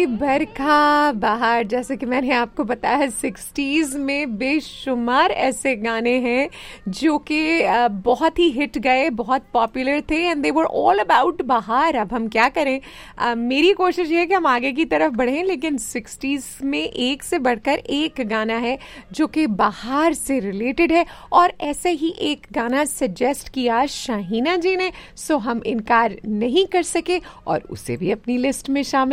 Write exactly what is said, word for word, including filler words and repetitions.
बरखा बहार, जैसे कि मैंने आपको बताया सिक्सटीज़ में बेशुमार ऐसे गाने हैं जो कि अ, बहुत ही हिट गए, बहुत पॉपुलर थे and they were all about बहार। अब हम क्या करें, अ, मेरी कोशिश ये है कि हम आगे की तरफ बढ़ें, लेकिन सिक्सटीज़ में एक से बढ़कर एक गाना है जो कि बहार से रिलेटेड है और ऐसे ही एक गाना सजेस्ट किया शाहीना जी ने, सो हम इनकार नहीं कर सके और उसे भी अपनी लिस्ट में शामिल